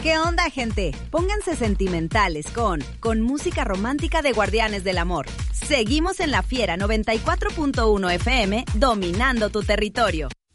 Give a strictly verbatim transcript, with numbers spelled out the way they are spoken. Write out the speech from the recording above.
¿Qué onda, gente? Pónganse sentimentales con, con música romántica de Guardianes del Amor. Seguimos en La Fiera noventa y cuatro punto uno F M, dominando tu territorio.